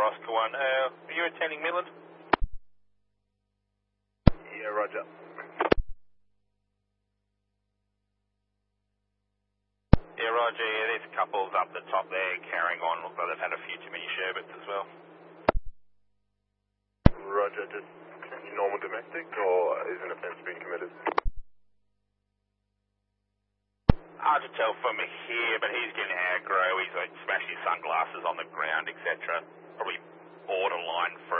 Oscar 1. Are you attending Midland? Yeah, roger. Yeah, Roger. Yeah, there's couples up the top there carrying on. Looks like they've had a few too many sherbets as well. Roger, just normal domestic, or is an offence being committed? Hard to tell from here, but he's getting aggro. He's like smashing sunglasses on the ground, etc. Probably borderline for